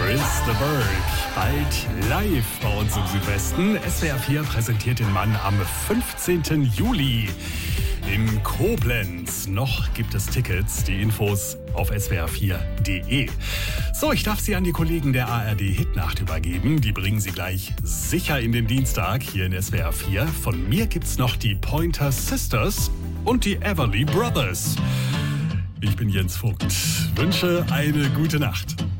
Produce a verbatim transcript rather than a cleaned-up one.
Chris de Burgh. Bald live bei uns im Südwesten. S W R vier präsentiert den Mann am fünfzehnten Juli in Koblenz. Noch gibt es Tickets, die Infos auf s w r vier punkt d e. So, ich darf Sie an die Kollegen der A R D Hitnacht übergeben. Die bringen Sie gleich sicher in den Dienstag hier in S W R vier. Von mir gibt's noch die Pointer Sisters und die Everly Brothers. Ich bin Jens Vogt. Wünsche eine gute Nacht.